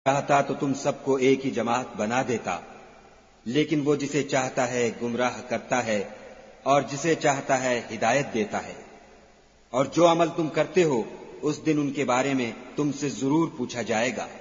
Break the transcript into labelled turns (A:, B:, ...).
A: चाहता तो तुम सबको एक ही जमात बना देता, लेकिन वो जिसे चाहता है गुमराह करता है और जिसे चाहता है हिदायत देता है। और जो अमल तुम करते हो उस दिन उनके बारे में तुमसे जरूर पूछा जाएगा।